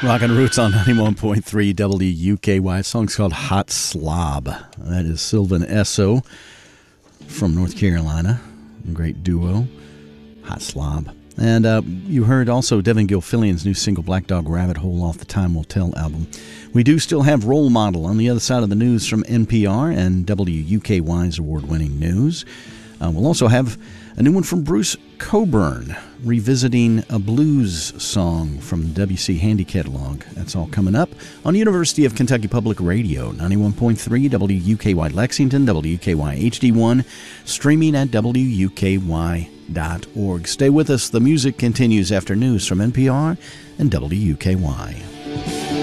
Rockin' Roots on 91.3 WUKY. The song's called Hot Slob. That is Sylvan Esso from North Carolina. A great duo. Hot Slob. And you heard also Devin Gilfillian's new single, Black Dog Rabbit Hole, off the Time Will Tell album. We do still have Role Model on the other side of the news from NPR and WUKY's award-winning news. We'll also have a new one from Bruce Cockburn, revisiting a blues song from the W.C. Handy catalog. That's all coming up on University of Kentucky Public Radio, 91.3 WUKY Lexington, WUKY HD1, streaming at WUKY.org. Stay with us. The music continues after news from NPR and WUKY.